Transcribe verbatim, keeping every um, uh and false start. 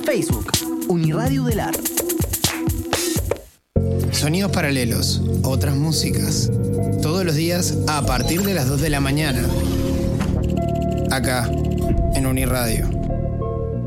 Facebook, Uniradio del Ar. Sonidos paralelos, otras músicas. Todos los días a partir de las dos de la mañana. Acá, en Uniradio.